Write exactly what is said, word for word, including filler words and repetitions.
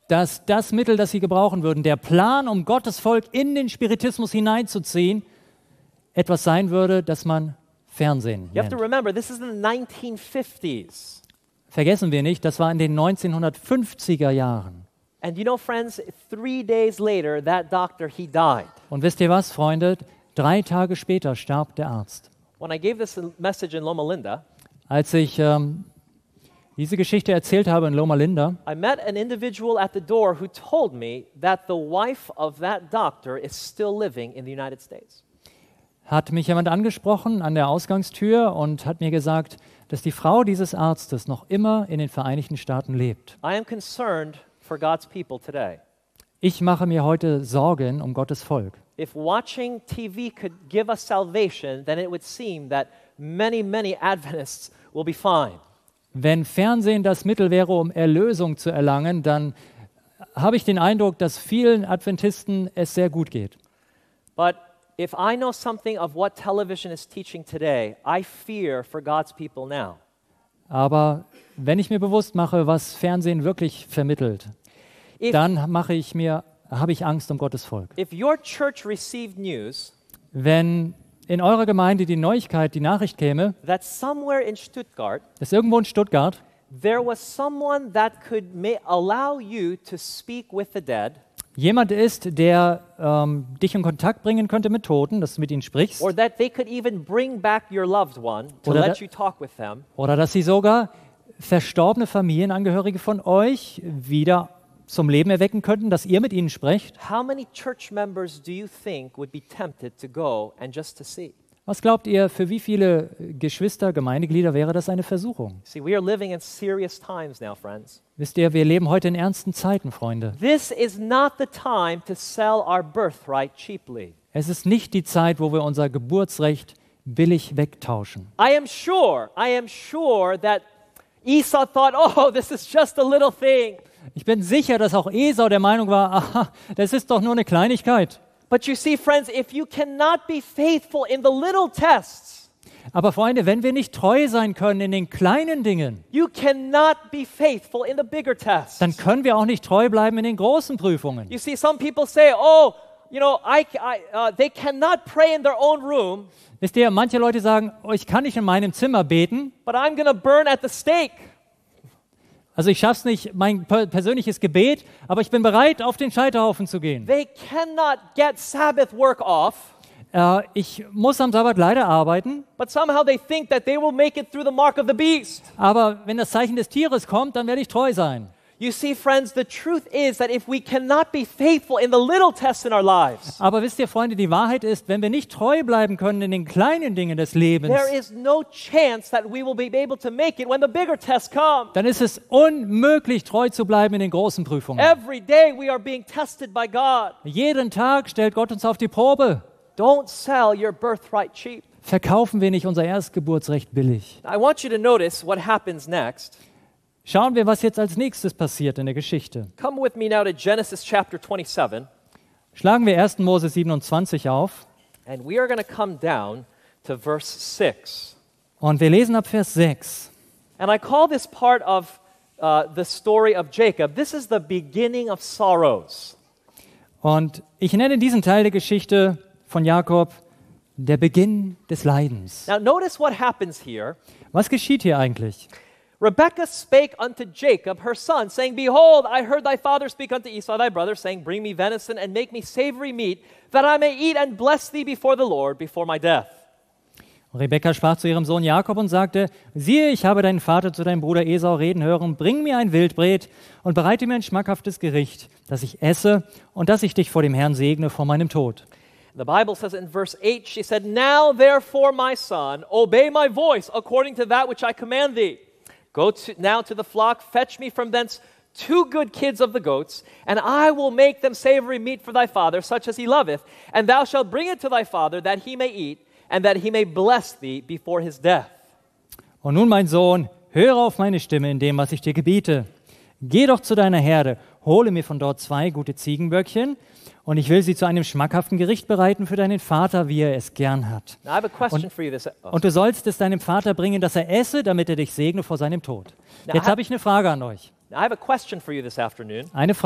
dass das Mittel, das sie gebrauchen würden, der Plan, um Gottes Volk in den Spiritismus hineinzuziehen, etwas sein würde, das man Fernsehen You have to nennt. remember, this is in the nineteen fifties. Vergessen wir nicht, das war in den neunzehnhundertfünfziger Jahren. And you know, friends, three days later, that doctor, he died. Und wisst ihr was, Freunde? Drei Tage später starb der Arzt. When I gave this message in Loma Linda, Als ich ähm, diese Geschichte erzählt habe in Loma Linda, I met an individual at the door who told me that the wife of that doctor is still living in the United States. hat mich jemand angesprochen an der Ausgangstür und hat mir gesagt, dass die Frau dieses Arztes noch immer in den Vereinigten Staaten lebt. I am concerned for God's people today. Ich mache mir heute Sorgen um Gottes Volk. If watching T V could give us salvation, then it would seem that many, many Adventists will be fine. Wenn Fernsehen das Mittel wäre, um Erlösung zu erlangen, dann habe ich den Eindruck, dass vielen Adventisten es sehr gut geht. But if I know something of what television is teaching today, I fear for God's people now. Aber wenn ich mir bewusst mache, was Fernsehen wirklich vermittelt, If, dann mache ich mir, habe ich Angst um Gottes Volk. if your church received news Wenn in eurer Gemeinde die Neuigkeit, die Nachricht käme, that somewhere in Stuttgart dass irgendwo in Stuttgart there was someone that could ma- allow you to speak with the dead, jemand ist, der ähm, dich in Kontakt bringen könnte mit Toten, dass du mit ihnen sprichst, or that they could even bring back your loved one to Oder let da- you talk with them, oder dass sie sogar verstorbene Familienangehörige von euch wieder zum Leben erwecken könnten, dass ihr mit ihnen sprecht. how many church members do you think would be tempted to go and just to see? Was glaubt ihr, für wie viele Geschwister, Gemeindeglieder wäre das eine Versuchung? See, we are living in serious times now, friends. Wisst ihr, wir leben heute in ernsten Zeiten, Freunde. This is not the time to sell our birthright cheaply. Es ist nicht die Zeit, wo wir unser Geburtsrecht billig wegtauschen. I am sure, I am sure that Esau thought, oh, this is just a little thing. Ich bin sicher, dass auch Esau der Meinung war, aha, das ist doch nur eine Kleinigkeit. But you see, friends, if you cannot be faithful in the little tests, Aber Freunde, wenn wir nicht treu sein können in den kleinen Dingen, you cannot be faithful in the bigger tests. dann können wir auch nicht treu bleiben in den großen Prüfungen. You see, some people say, oh, you know, I, I, uh, they cannot pray in their own room, Wisst ihr, manche Leute sagen, oh, ich kann nicht in meinem Zimmer beten, but I'm going to burn at the stake. also ich schaffe es nicht, mein per persönliches Gebet, aber ich bin bereit, auf den Scheiterhaufen zu gehen. They cannot get Sabbath work off, Äh, ich muss am Sabbat leider arbeiten, but somehow they think that they will make it through the mark of the beast. aber wenn das Zeichen des Tieres kommt, dann werde ich treu sein. You see, friends, the truth is that if we cannot be faithful in the little tests in our lives, Aber wisst ihr, Freunde, die Wahrheit ist, wenn wir nicht treu bleiben können in den kleinen Dingen des Lebens, there is no chance that we will be able to make it when the bigger tests come. dann ist es unmöglich, treu zu bleiben in den großen Prüfungen. Every day we are being tested by God. Jeden Tag stellt Gott uns auf die Probe. Don't sell your birthright cheap. Verkaufen wir nicht unser Erstgeburtsrecht billig. I want you to notice what happens next. Schauen wir, was jetzt als nächstes passiert in der Geschichte. Come with me now to Genesis chapter twenty-seven, Schlagen wir ersten Mose siebenundzwanzig auf and we are going to come down to verse six. und wir lesen ab Vers sechs. And I call this part of uh, the story of Jacob, this is the beginning of sorrows. Und ich nenne diesen Teil der Geschichte von Jakob der Beginn des Leidens. Now notice what happens here. Was geschieht hier eigentlich? Rebekah spake unto Jacob, her son, saying, Behold, I heard thy father speak unto Esau thy brother, saying, Bring me venison and make me savory meat, that I may eat and bless thee before the Lord, before my death. Rebekka sprach zu ihrem Sohn Jakob und sagte, siehe, ich habe deinen Vater zu deinem Bruder Esau reden hören, bring mir ein Wildbret und bereite mir ein schmackhaftes Gericht, das ich esse und dass ich dich vor dem Herrn segne vor meinem Tod. The Bible says in verse eight, she said, Now therefore, my son, obey my voice according to that which I command thee. Go to, now to the flock, fetch me from thence two good kids of the goats, and I will make them savory meat for thy father, such as he loveth, and thou shalt bring it to thy father, that he may eat, and that he may bless thee before his death. Und nun, mein Sohn, höre auf meine Stimme in dem, was ich dir gebiete. Geh doch zu deiner Herde, hole mir von dort zwei gute Ziegenböckchen, und ich will sie zu einem schmackhaften Gericht bereiten für deinen Vater, wie er es gern hat. Now I have a question Und, for you. This, oh, und du sollst es deinem Vater bringen, dass er esse, damit er dich segne vor seinem Tod. Jetzt habe ich eine Frage an euch. now I have a question for you this afternoon. Eine